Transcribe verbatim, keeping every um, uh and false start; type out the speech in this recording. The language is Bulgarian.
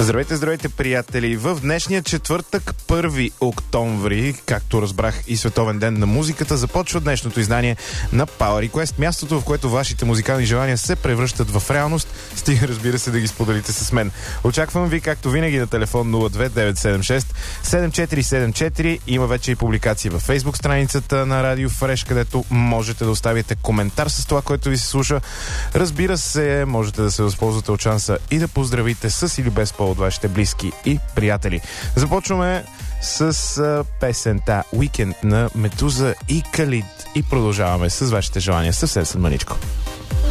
Здравейте, здравейте, приятели! В днешния четвъртък, първи октомври, както разбрах и Световен ден на музиката, започва днешното издание на Power Request, мястото, в което вашите музикални желания се превръщат в реалност, стига, разбира се, да ги споделите с мен. Очаквам ви, както винаги, на телефон нула две девет седем шест седем четири седем четири. Има вече и публикация във Facebook страницата на Радио Фреш, където можете да оставите коментар с това, което ви се слуша. Разбира се, можете да се възползвате от шанса и да поздравите с или без повод вашите близки и приятели. Започваме с а, песента Weekend на Медуза и Калид и продължаваме с вашите желания съвсем след маничко.